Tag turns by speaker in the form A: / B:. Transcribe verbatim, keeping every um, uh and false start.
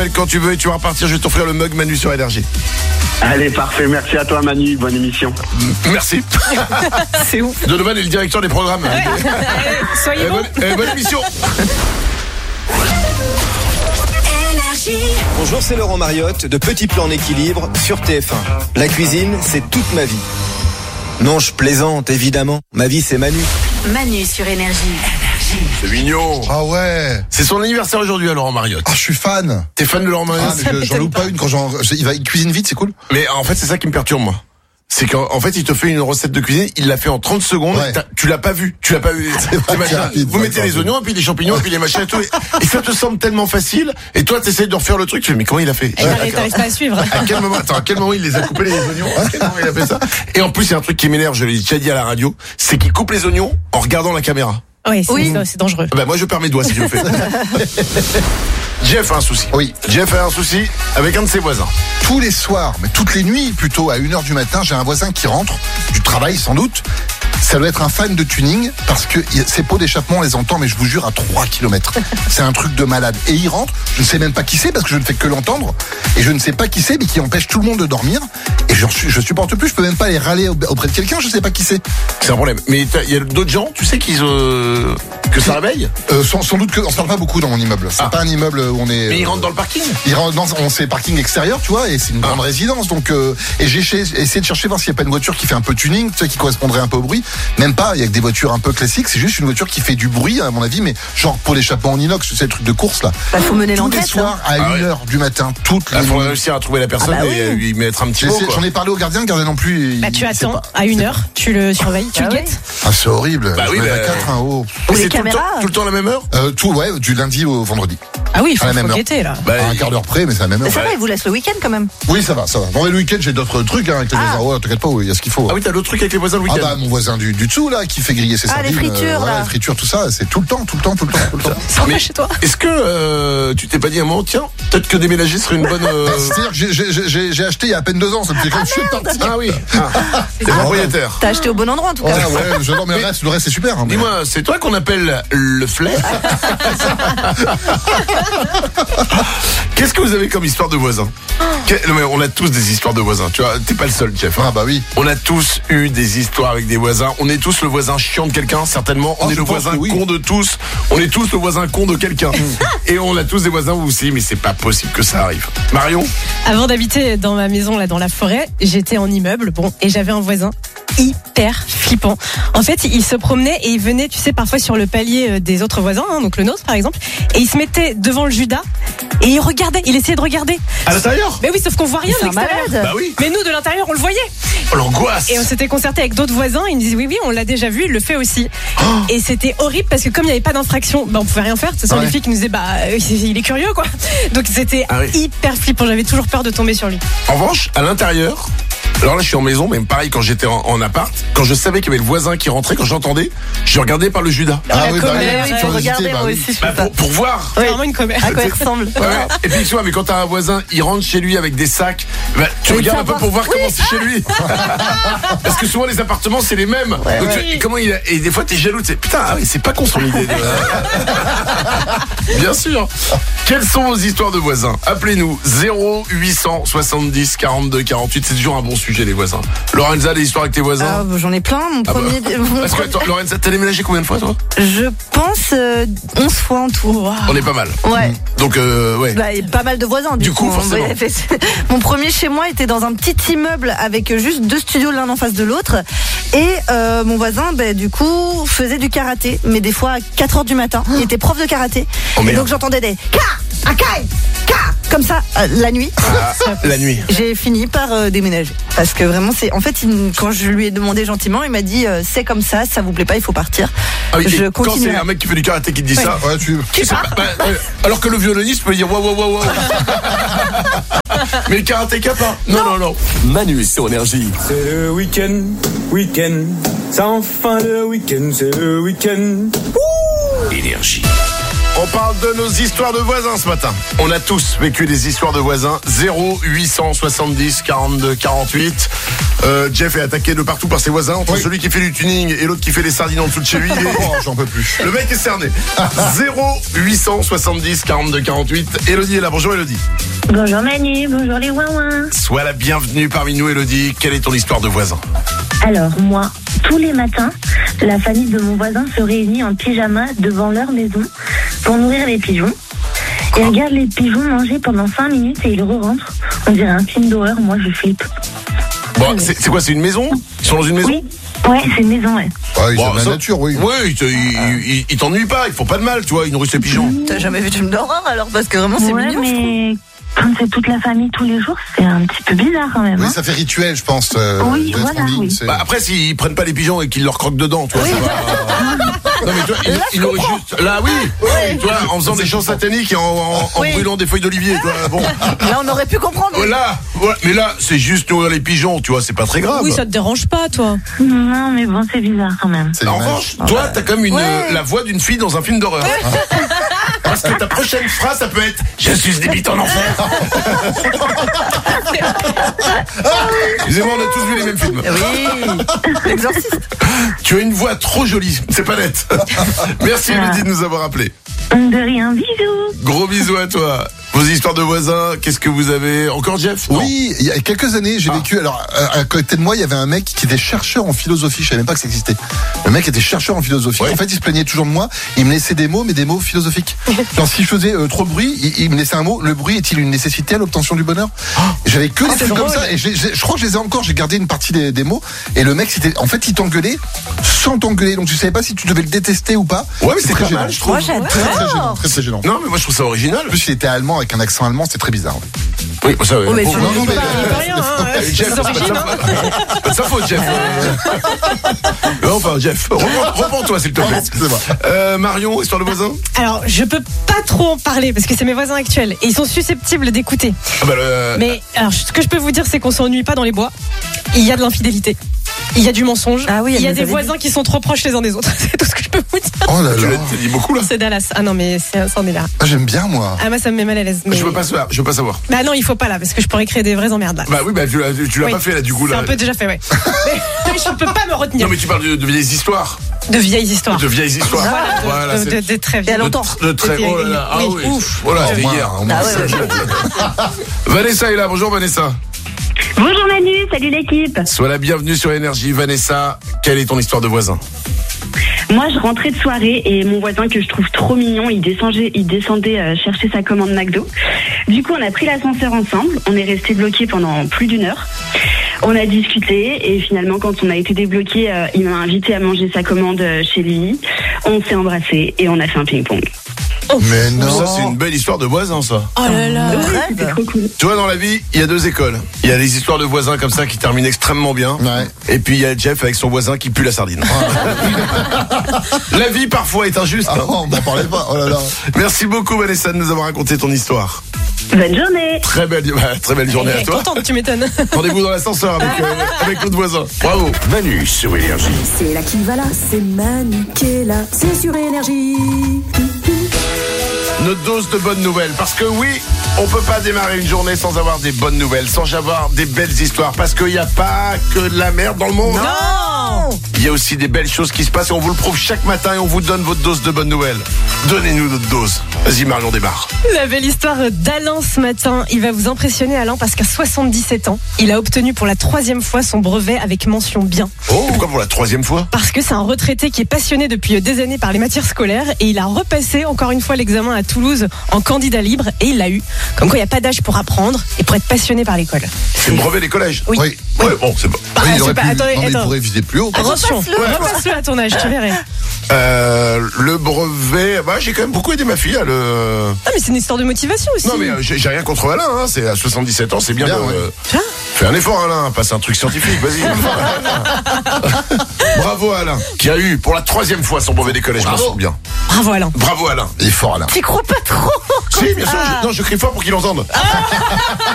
A: Quand tu veux et tu vas repartir, je vais t'offrir le mug Manu sur Énergie.
B: Allez, parfait. Merci à toi, Manu. Bonne émission.
A: Merci.
C: C'est ouf.
A: Donovan est le directeur des programmes.
C: Soyez
A: Eh,
C: bon.
A: bonne, eh, bonne émission.
D: Bonjour, c'est Laurent Mariotte de Petit Plan en équilibre sur T F un. La cuisine, c'est toute ma vie. Non, je plaisante, évidemment. Ma vie, c'est Manu.
E: Manu sur Énergie.
A: C'est mignon.
F: Ah ouais.
A: C'est son anniversaire aujourd'hui à Laurent Mariotte.
F: Ah, je suis fan.
A: T'es fan de Laurent
F: Ah,
A: Mariotte?
F: mais je- j'en loupe pas une quand j'en, il va, il cuisine vite, c'est cool.
A: Mais en fait, c'est ça qui me perturbe, moi. C'est qu'en en fait, il te fait une recette de cuisine, il l'a fait en trente secondes,
F: Ouais.
A: t'as- tu l'as pas vu, tu l'as pas vu.
F: C'est vrai,
A: Tu imagines,
F: c'est rapide,
A: vous
F: c'est
A: mettez
F: vrai.
A: les oignons, et puis les champignons, et puis les machins et tout. Et ça te semble tellement facile, et toi, t'essayes de refaire le truc, tu fais, mais comment il a fait?
C: T'arrives t'arrives pas à suivre.
A: À quel moment, attends, à quel moment il les a coupés les oignons? À quel moment il a fait ça? Et en plus, il y a un truc qui m'énerve, je l'ai déjà dit à la radio, c'est qu'il coupe les oignons en regardant la caméra.
C: Ouais, c'est
E: Oui.
C: c'est dangereux.
A: Bah, moi, je perds mes doigts si je le fais. Jeff a un souci.
F: Oui.
A: Jeff a un souci avec un de ses voisins.
F: Tous les soirs, mais toutes les nuits plutôt, à une heure du matin, j'ai un voisin qui rentre, du travail sans doute. Ça doit être un fan de tuning parce que y a- ses pots d'échappement, on les entend, mais je vous jure, à trois kilomètres. C'est un truc de malade. Et il rentre, je ne sais même pas qui c'est parce que je ne fais que l'entendre. Et je ne sais pas qui c'est, mais qui empêche tout le monde de dormir. Et je, je supporte plus, je peux même pas aller râler auprès de quelqu'un, je sais pas qui c'est.
A: C'est un problème. Mais t'as- il y a d'autres gens, tu sais, qu'ils, euh, que ça réveille?
F: Euh, sans, sans doute que, on se parle pas beaucoup dans mon immeuble. C'est
A: Ah.
F: pas un immeuble où on est.
A: Mais ils
F: euh,
A: rentrent dans le parking?
F: Il rentre dans on c'est parking extérieur, tu vois, et c'est une grande
A: Ah.
F: résidence. Donc, euh, et j'ai ché- essayé de chercher voir s'il n'y a pas une voiture qui fait un peu tuning, tu sais, qui correspondrait un peu au bruit. Même pas. Il y a que des voitures un peu classiques. C'est juste une voiture qui fait du bruit, à mon avis, mais genre pour l'échappement en inox, tu sais, le truc de course là.
E: Bah, faut mener
F: Tous les
E: l'enquête.
F: soirs à
A: Ah
F: une
A: ouais.
F: heure du matin, toutes
A: Il
F: les
A: faut
F: nuits.
A: réussir à trouver la personne
E: Ah bah
A: et
E: oui.
A: euh, lui mettre un petit
F: J'ai
A: mot.
F: essayé-
A: quoi.
F: J'en ai parlé au gardien, le gardien non plus. il-
C: Bah, tu
F: il sait
C: attends
F: pas.
C: à une heure, tu le surveilles, tu
E: Ah
C: le
E: ouais.
C: guettes.
F: Ah, c'est horrible.
A: Bah
F: Je
A: oui,
F: me lève
A: bah-
F: à quatre, hein, oh.
E: Ou
A: C'est
E: les
A: tout le temps-
E: caméras.
A: Tout le temps à la même heure?
F: Euh, tout, ouais, du lundi au vendredi.
C: Ah oui, il faut,
F: À la même
C: faut
F: heure.
C: guetter là.
A: Bah,
F: À un quart d'heure près, mais c'est à la même
E: Mais
F: heure.
E: ça va, il vous laisse le week-end quand même.
F: Oui, ça va, ça va. Bon, mais le week-end, j'ai d'autres trucs, hein, avec les
E: Ah.
F: voisins. Ouais, t'inquiète pas, il y a ce qu'il faut.
A: Ah oui, t'as d'autres trucs avec les voisins le
F: Ah
A: week-end?
F: bah mon voisin du, du dessous là qui fait griller ses
E: Ah, les
F: sardines.
E: fritures,
F: voilà,
E: là.
F: les fritures, tout ça, c'est tout le temps, tout le temps, tout le temps, tout le temps.
C: Sors
A: Mais
C: pas chez toi.
A: Est-ce que euh, tu t'es pas dit à un moment, tiens, peut-être que déménager serait une bonne. euh,
F: Bah, C'est-à-dire que j'ai- j'ai- j'ai j'ai acheté il y a à peine deux ans, ça me fait comme je suis parti.
A: Ah oui, ah, t'es propriétaire.
E: T'as acheté au bon endroit en tout
F: Ouais,
E: cas.
F: ouais, j'adore, mais le reste, le reste c'est super. hein, mais-
A: Dis-moi, c'est toi qu'on appelle le flair? Qu'est-ce que vous avez comme histoire de voisins? Que- non, mais on a tous des histoires de voisins. Tu vois, t'es pas le seul, Jeff. hein.
F: Ah bah oui.
A: On a tous eu des histoires avec des voisins. On est tous le voisin chiant de quelqu'un, certainement. On
F: Oh,
A: est
F: je
A: le
F: pense
A: voisin
F: que oui.
A: con de tous. On est tous le voisin con de quelqu'un. Et on a tous des voisins aussi, mais c'est pas possible que ça arrive. Marion?
C: Avant d'habiter dans ma maison là dans la forêt, j'étais en immeuble, bon, et j'avais un voisin hyper flippant. En fait, il se promenait et il venait, tu sais, parfois sur le palier euh, des autres voisins, hein, donc le nôtre par exemple, et il se mettait devant le Judas et il regardait, il essayait de regarder.
A: À l'intérieur?
C: Mais oui, sauf qu'on voit rien
E: C'est
C: de
E: un
C: l'extérieur.
E: malade.
A: Bah oui.
C: Mais nous, de l'intérieur, on le voyait.
A: Oh, l'angoisse.
C: Et on s'était concerté avec d'autres voisins. Ils nous disaient oui, oui, on l'a déjà vu, il le fait aussi. Et c'était horrible parce que comme il n'y avait pas d'infraction, bah, on pouvait rien faire. Ce sont
F: Ouais.
C: les filles qui nous disaient bah euh, il est curieux quoi. Donc c'était
A: Ah oui.
C: hyper flippant. J'avais toujours peur de tomber sur lui.
A: En revanche, à l'intérieur, alors là je suis en maison, mais pareil quand j'étais en, en appart, quand je savais qu'il y avait le voisin qui rentrait, quand j'entendais, je regardais par le Judas.
F: Ah
C: la
F: oui, bah oui,
C: commère,
F: tu
C: ouais.
F: peux
E: Regardez,
F: hésiter, bah
E: moi
F: oui.
E: aussi, je
A: Bah,
E: fais ça.
A: pour, pour voir.
C: C'est vraiment une commère.
E: À quoi il ressemble.
A: Ouais, ouais. Et puis tu vois, mais quand t'as un voisin, il rentre chez lui avec des sacs, bah, tu
E: Mais
A: regardes un peu
E: savoir-
A: pour voir
E: Oui.
A: comment c'est chez lui. Parce que souvent les appartements c'est les mêmes. Donc,
C: ouais.
A: tu- et comment il a- et des fois t'es jaloux, tu sais, putain, ah oui, c'est pas con son idée. de- Bien sûr. Quelles sont vos histoires de voisins? Appelez-nous zéro huit cent soixante-dix quarante-deux quarante-huit, c'est toujours un bon sujet les voisins. Lorenza, des histoires avec tes voisins?
E: Ah, bah, j'en ai plein. Mon
A: Ah bah.
E: premier, mon
A: Parce que
E: premier-
A: attends, Lorenza, t'as déménagé combien de fois toi?
E: je pense euh, onze fois en tout.
A: On est pas mal.
E: Ouais.
A: Donc euh, ouais.
E: Bah, et pas mal de voisins. Du,
A: Du coup, forcément.
E: Ouais, fait- Mon premier chez moi était dans un petit immeuble avec juste deux studios l'un en face de l'autre. Et euh, mon voisin, bah, du coup, faisait du karaté. Mais des fois à quatre heures du matin. Il était prof de karaté.
A: Oh,
E: et
A: merde.
E: donc j'entendais des Ka, Akai, Ka, comme ça euh, la nuit.
A: Ah, la nuit.
E: J'ai fini par euh, déménager. Parce que vraiment, c'est. En fait, il- quand je lui ai demandé gentiment, il m'a dit euh, c'est comme ça, ça vous plaît pas, il faut partir.
A: Ah oui, et
E: je
A: quand
E: continue.
A: c'est un mec qui fait du karaté qui te dit
E: Ouais.
A: ça,
F: Ouais, tu.
E: Tu
A: c'est
E: pars.
A: pas- bah, ouais. Alors que le violoniste peut dire waouh waouh waouh waouh. Mais le karatéka pas. Non non non.
G: Manu sur Énergie.
H: C'est le week-end, week-end, c'est enfin le week-end, c'est le week-end.
G: Énergie.
A: On parle de nos histoires de voisins ce matin. On a tous vécu des histoires de voisins. zéro huit cent soixante-dix quarante-deux quarante-huit. Euh, Jeff est attaqué de partout par ses voisins. Entre
F: Oui.
A: celui qui fait du tuning et l'autre qui fait les sardines en dessous de chez lui. il est-
F: Oh, j'en peux plus.
A: Le mec est cerné. zéro huit cent soixante-dix quarante-deux quarante-huit. Elodie est là. Bonjour Elodie.
G: Bonjour Manu, bonjour les ouin-ouin.
A: Sois la bienvenue parmi nous Elodie. Quelle est ton histoire de voisin?
G: Alors moi, tous les matins, la famille de mon voisin se réunit en pyjama devant leur maison pour nourrir les pigeons. Ils regardent les pigeons manger pendant cinq minutes et ils re-rentrent. On dirait un film d'horreur, moi je flippe.
A: Bon, c'est c'est quoi? C'est une maison? Ils sont dans une maison?
G: Oui, ouais, c'est une maison, ouais.
F: Ouais, ils
A: Bon,
F: aiment la
A: ça-
F: nature, oui.
A: Oui, ils te- ils ils- ils t'ennuient pas. Ils font pas de mal, tu vois. Ils nourrissent les pigeons.
E: T'as jamais vu de film d'horreur alors? Parce que vraiment, c'est
G: Ouais,
E: mignon. je trouve.
G: mais quand c'est toute la famille tous les jours, c'est un petit peu bizarre quand même.
F: Oui,
G: hein.
F: ça fait rituel, je pense. euh,
G: Oui,
F: d'être
G: voilà,
F: en ligne,
G: oui.
F: c'est-
A: Bah après, s'ils prennent pas les pigeons et qu'ils leur croquent dedans, tu vois, ça va. Non mais toi, ils, ils nourrissent juste. Là, oui, oui, tu vois, en faisant des chants sataniques et en, en, en
E: Oui.
A: brûlant des feuilles d'olivier, tu vois. Bon,
E: Là, on aurait pu comprendre.
A: voilà, voilà. Mais là, c'est juste nourrir les pigeons, tu vois, c'est pas très grave.
C: Oui, ça te dérange pas, toi.
G: Non, mais bon, c'est bizarre quand même.
F: c'est
A: En
F: l'image.
A: revanche, toi, t'as comme une
E: Ouais.
A: la voix d'une fille dans un film d'horreur. Parce que ta prochaine phrase, ça peut être « Je suis débite en enfer ». Excusez-moi, on a tous vu les mêmes films.
E: Oui, l'exorciste.
A: Tu as une voix trop jolie, c'est pas net. Merci Elodie de nous avoir appelé.
G: De rien, bisous.
A: Gros bisous à toi. Vos histoires de voisins, qu'est-ce que vous avez? Encore Jeff? Non.
F: Oui, il y a quelques années, j'ai
A: Ah.
F: vécu. Alors, à à côté de moi, il y avait un mec qui était chercheur en philosophie. Je savais même pas que ça existait. Le mec était chercheur en philosophie.
A: Ouais.
F: En fait, il se plaignait toujours de moi. Il me laissait des mots, mais des mots philosophiques. Genre, si je faisais euh, trop de bruit, il, il me laissait un mot. Le bruit est-il une nécessité à l'obtention du bonheur? J'avais que des
C: c'est
F: trucs comme
C: drôle.
F: ça. Et j'ai- j'ai- je crois que je les ai encore. J'ai gardé une partie des, des mots. Et le mec, c'était, en fait, il t'engueulait sans t'engueuler. Donc, je savais pas si tu devais le détester ou pas.
A: Ouais, mais c'est
F: très
A: pas
F: gênant.
A: mal, je trouve.
E: Moi,
F: Très, très gênant.
E: j'adore.
F: Très, très gênant.
A: Non, mais moi je trouve ça original.
F: En plus, il était allemand avec un accent allemand. C'était très bizarre.
A: Oui, ça,
E: Oh, mais
A: bon,
E: tu-
A: non,
F: non, mais-
C: Il peut rien, hein.
A: Euh, Jeff, c'est pas, de sa- pas de sa faute, Jeff. Non, enfin, Jeff, reprends- reprends-toi, s'il te plaît.
F: Excusez-moi.
A: Euh, Marion, histoire de voisin?
C: Alors, je peux pas trop en parler parce que c'est mes voisins actuels et ils sont susceptibles d'écouter.
A: Ah bah, le-
C: Mais alors, ce que je peux vous dire, c'est qu'on s'ennuie pas dans les bois. Il y a de l'infidélité. Il y a du mensonge.
E: Ah oui, elle
C: il y a
E: nous
C: des
E: avait
C: voisins qui sont trop proches les uns des autres. C'est tout ce que je peux vous dire.
F: Oh là
A: tu l'as
F: là.
A: dit beaucoup là.
C: C'est Dallas. Ah non, mais c'est c'en est là.
F: Ah, j'aime bien, moi.
C: Ah, moi, ça me met mal à l'aise. Mais...
A: Je veux pas savoir, je veux pas savoir.
C: Bah non, il faut pas là parce que je pourrais créer des vraies emmerdes là.
A: Bah oui, bah tu l'as, tu l'as
C: Oui.
A: pas fait là, du coup
C: C'est
A: là.
C: un peu déjà fait, ouais. mais je peux pas me retenir.
A: Non, mais tu parles de, de vieilles histoires.
C: De vieilles histoires.
A: De vieilles histoires.
C: Voilà, de, de, de, de très
E: Il y a
C: vieilles.
E: longtemps.
A: De très.
C: C'était-
A: Oh là là, ah
C: oui,
A: oui.
C: ouf.
A: Voilà, c'était
F: Au moins,
A: hier.
F: au moins
E: Ah ouais,
F: cinq
E: ouais.
F: jours.
A: Vanessa est là, bonjour Vanessa.
G: Bonjour Manu, salut l'équipe.
A: Sois la bienvenue sur Énergie. Vanessa, quelle est ton histoire de voisin?
I: Moi, je rentrais de soirée et mon voisin que je trouve trop mignon, il descendait, il descendait euh, chercher sa commande McDo. Du coup, on a pris l'ascenseur ensemble. On est resté bloqués pendant plus d'une heure. On a discuté et finalement, quand on a été débloqué, euh, il m'a invité à manger sa commande euh, chez lui. On s'est embrassés et on a fait un ping-pong.
F: Mais non.
A: Ça, c'est une belle histoire de voisin, ça.
C: Oh là là.
I: C'était trop cool.
A: Tu vois, dans la vie, il y a deux écoles. Il y a des histoires de voisins comme ça qui terminent extrêmement bien.
F: Ouais.
A: Et puis il y a Jeff avec son voisin qui pue la sardine. La vie parfois est injuste.
F: Ah,
A: hein.
F: on m'en parlait pas. Oh là là.
A: Merci beaucoup Vanessa de nous avoir raconté ton histoire.
I: Bonne journée.
A: Très belle, bah, très belle journée à
C: Elle est
A: toi.
C: contente, tu m'étonnes.
A: Rendez-vous dans l'ascenseur avec, euh, avec l'autre voisin. Bravo. Manu sur Énergie.
J: C'est là qui va là, c'est Manu qui est là, c'est sur Énergie.
A: Notre dose de bonnes nouvelles. Parce que oui, on peut pas démarrer une journée sans avoir des bonnes nouvelles, sans avoir des belles histoires. Parce qu'il n'y a pas que de la merde dans le monde.
E: Non.
A: Il y a aussi des belles choses qui se passent et on vous le prouve chaque matin et on vous donne votre dose de bonnes nouvelles. Donnez-nous notre dose. Vas-y Marion, démarre.
C: La belle histoire d'Alain ce matin. Il va vous impressionner, Alain, parce qu'à soixante-dix-sept ans, il a obtenu pour la troisième fois son brevet avec mention bien.
A: Oh, pourquoi pour la troisième fois?
C: Parce que c'est un retraité qui est passionné depuis des années par les matières scolaires et il a repassé encore une fois l'examen à Toulouse en candidat libre et il l'a eu. Comme quoi, il n'y a pas d'âge pour apprendre et pour être passionné par l'école.
A: C'est le brevet des collèges.
C: Oui.
F: Oui.
A: Ouais, bon, c'est bon.
C: Bah,
F: Oui, il
C: c'est
F: aurait
C: pas-
F: pu-
C: attendez,
F: non, mais il
C: attends.
F: pourrait viser plus haut.
C: Attention,
E: Repasse-le,
C: repasse-le à ton âge, tu verrais.
A: Euh, le brevet, bah, j'ai quand même beaucoup aidé ma fille à le.
C: Ah, mais c'est une histoire de motivation aussi.
A: Non mais euh, j'ai j'ai rien contre Alain, hein. C'est à soixante-dix-sept ans, c'est bien.
F: Bien,
A: de-
F: ouais.
A: euh,
C: Tiens.
A: Fais un effort Alain, passe un truc scientifique, vas-y. Bravo Alain, qui a eu pour la troisième fois son brevet des collèges, je m'en
F: Bravo.
A: souviens.
C: Bravo, Alain.
A: Bravo Alain.
F: Il est fort, là.
E: T'y crois pas trop?
A: Si, bien sûr, je, non, je crie fort pour qu'il entende.